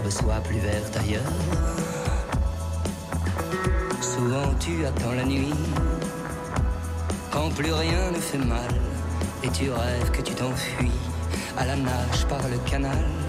l'herbe soit plus verte ailleurs. Souvent tu attends la nuit, quand plus rien ne fait mal, et tu rêves que tu t'enfuis à la nage par le canal.